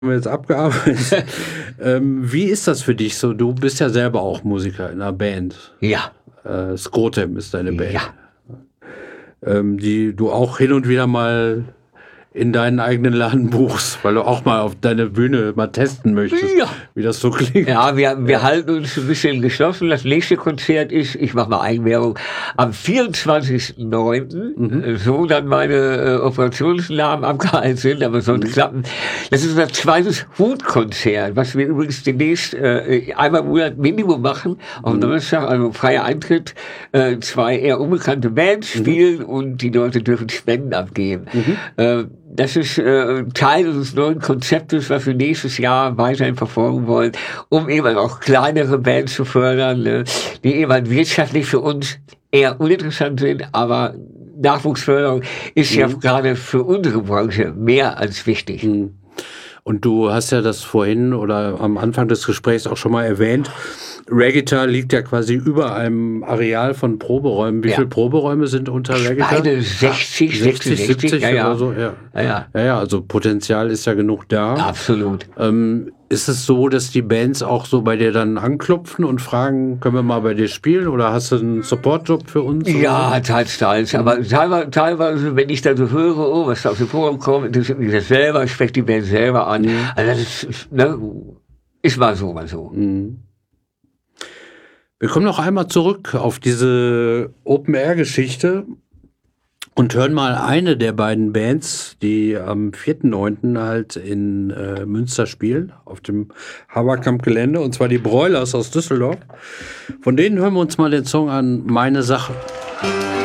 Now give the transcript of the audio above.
wir jetzt abgearbeitet. Wie ist das für dich so? Du bist ja selber auch Musiker in einer Band. Ja. Skrotem ist deine Band. Ja. Die du auch hin und wieder mal in deinen eigenen Laden buchst, weil du auch mal auf deine Bühne mal testen möchtest, wie das so klingt. Ja, wir halten uns ein bisschen geschlossen. Das nächste Konzert ist, ich mache mal Eigenwerbung, am 24.09., so dann meine Operationsnamen abgeheilt sind, aber sollte klappen. Das ist unser zweites Hutkonzert, was wir übrigens demnächst einmal im Monat Minimum machen, auf Donnerstag, also freier Eintritt, 2 eher unbekannte Bands spielen und die Leute dürfen Spenden abgeben. Das ist Teil unseres neuen Konzeptes, was wir nächstes Jahr weiterhin verfolgen wollen, um eben auch kleinere Bands zu fördern, ne, die eben wirtschaftlich für uns eher uninteressant sind, aber Nachwuchsförderung ist ja gerade für unsere Branche mehr als wichtig. Und du hast ja das vorhin oder am Anfang des Gesprächs auch schon mal erwähnt, Reggaeton liegt ja quasi über einem Areal von Proberäumen. Wie viele Proberäume sind unter Reggaeton? Beide 60, 70 oder so. Ja, also Potenzial ist ja genug da. Absolut. Ist es so, dass die Bands auch so bei dir dann anklopfen und fragen, können wir mal bei dir spielen oder hast du einen Supportjob für uns? Ja, teils. Aber teilweise, wenn ich dann so höre, oh, was da auf dem Programm kommt, interessiert mich das selber, ich spreche die Band selber an. Also das ist mal so. Wir kommen noch einmal zurück auf diese Open-Air-Geschichte und hören mal eine der beiden Bands, die am 4.9. halt in Münster spielen, auf dem Haberkamp-Gelände, und zwar die Broilers aus Düsseldorf. Von denen hören wir uns mal den Song an, Meine Sache.